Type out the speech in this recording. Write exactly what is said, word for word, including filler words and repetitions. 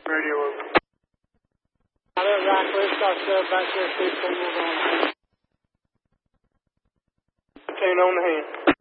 Radio over. Got it, Rock. Let's start uh, back there, see if we move on. fifteen on the hand.